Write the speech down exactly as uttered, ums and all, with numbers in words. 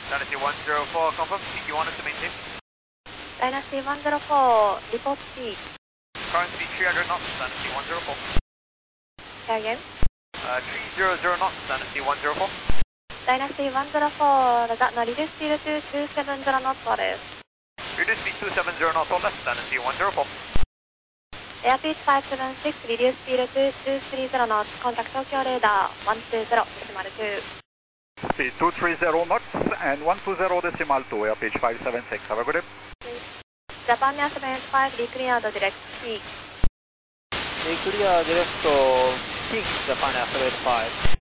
Dynasty one zero four, confirm, P Q one is to maintain. Dynasty one zero four, report speed. Current speed three hundred knots, Dynasty one zero four. Say again. Uh, three hundred knots, Dynasty one zero four. Dynasty one zero four, no, reduce speed to two seven zero knots, what is? Reduce speed two seven zero knots, all left, Dynasty one zero four. Airspeed five seven six, reduce speed to two three zero knots, contact Tokyo radar one two zero decimal two. Speed two three zero knots and one two zero decimal two, air pitch five seven six. Have a good day. Japan Air seven five, decleared direct peak. Declear direct to peak Japan Air seven five.